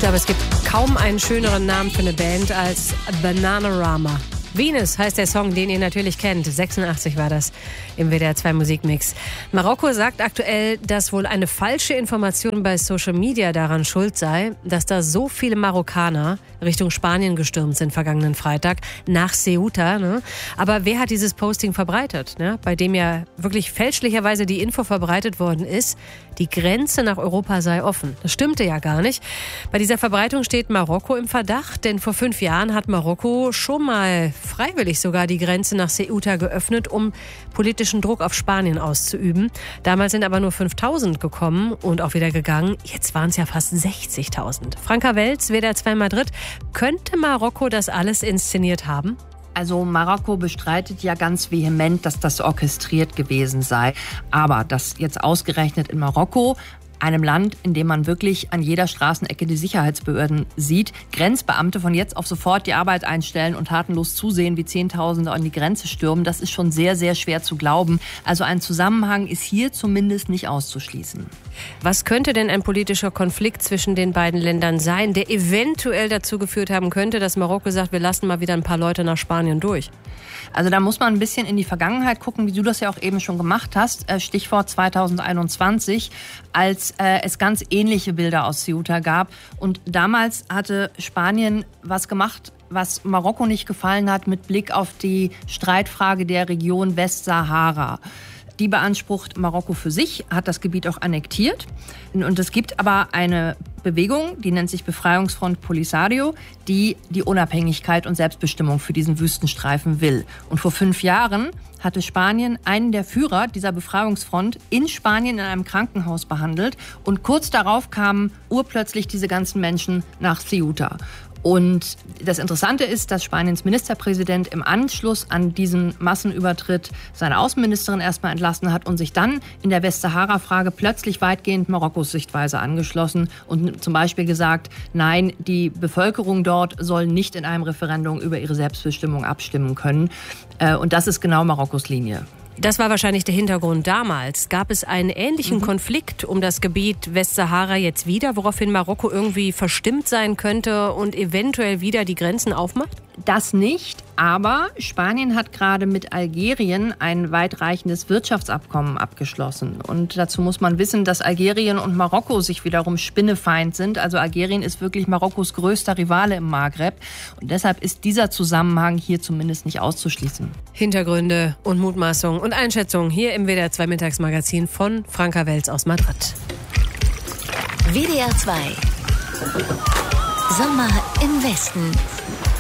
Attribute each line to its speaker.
Speaker 1: aber es gibt kaum einen schöneren Namen für eine Band als Bananarama. Venus heißt der Song, den ihr natürlich kennt. 86 war das im WDR 2 Musikmix. Marokko sagt aktuell, dass wohl eine falsche Information bei Social Media daran schuld sei, dass da so viele Marokkaner Richtung Spanien gestürmt sind vergangenen Freitag nach Ceuta. Ne? Aber wer hat dieses Posting verbreitet? Ne? Bei dem ja wirklich fälschlicherweise die Info verbreitet worden ist, die Grenze nach Europa sei offen. Das stimmte ja gar nicht. Bei dieser Verbreitung steht Marokko im Verdacht, denn vor 5 Jahren hat Marokko schon mal freiwillig sogar die Grenze nach Ceuta geöffnet, um politischen Druck auf Spanien auszuüben. Damals sind aber nur 5.000 gekommen und auch wieder gegangen. Jetzt waren es ja fast 60.000. Franka Welz, WDR 2 Madrid. Könnte Marokko das alles inszeniert haben?
Speaker 2: Also Marokko bestreitet ja ganz vehement, dass das orchestriert gewesen sei. Aber dass jetzt ausgerechnet in Marokko, einem Land, in dem man wirklich an jeder Straßenecke die Sicherheitsbehörden sieht, Grenzbeamte von jetzt auf sofort die Arbeit einstellen und tatenlos zusehen, wie Zehntausende an die Grenze stürmen, das ist schon sehr, sehr schwer zu glauben. Also ein Zusammenhang ist hier zumindest nicht auszuschließen.
Speaker 1: Was könnte denn ein politischer Konflikt zwischen den beiden Ländern sein, der eventuell dazu geführt haben könnte, dass Marokko sagt, wir lassen mal wieder ein paar Leute nach Spanien durch?
Speaker 2: Also da muss man ein bisschen in die Vergangenheit gucken, wie du das ja auch eben schon gemacht hast. Stichwort 2021, als es ganz ähnliche Bilder aus Ceuta gab. Und damals hatte Spanien was gemacht, was Marokko nicht gefallen hat, mit Blick auf die Streitfrage der Region Westsahara. Die beansprucht Marokko für sich, hat das Gebiet auch annektiert. Und es gibt aber eine Bewegung, die nennt sich Befreiungsfront Polisario, die die Unabhängigkeit und Selbstbestimmung für diesen Wüstenstreifen will. Und vor 5 Jahren hatte Spanien einen der Führer dieser Befreiungsfront in Spanien in einem Krankenhaus behandelt. Und kurz darauf kamen urplötzlich diese ganzen Menschen nach Ceuta. Und das Interessante ist, dass Spaniens Ministerpräsident im Anschluss an diesen Massenübertritt seine Außenministerin erstmal entlassen hat und sich dann in der Westsahara-Frage plötzlich weitgehend Marokkos Sichtweise angeschlossen und zum Beispiel gesagt, nein, die Bevölkerung dort soll nicht in einem Referendum über ihre Selbstbestimmung abstimmen können. Und das ist genau Marokkos Linie.
Speaker 1: Das war wahrscheinlich der Hintergrund damals. Gab es einen ähnlichen Konflikt um das Gebiet Westsahara jetzt wieder, woraufhin Marokko irgendwie verstimmt sein könnte und eventuell wieder die Grenzen aufmacht?
Speaker 2: Das nicht, aber Spanien hat gerade mit Algerien ein weitreichendes Wirtschaftsabkommen abgeschlossen. Und dazu muss man wissen, dass Algerien und Marokko sich wiederum spinnefeind sind. Also Algerien ist wirklich Marokkos größter Rivale im Maghreb. Und deshalb ist dieser Zusammenhang hier zumindest nicht auszuschließen.
Speaker 1: Hintergründe und Mutmaßungen und Einschätzungen hier im WDR 2 Mittagsmagazin von Franka Welz aus Madrid.
Speaker 3: WDR 2 Sommer im Westen.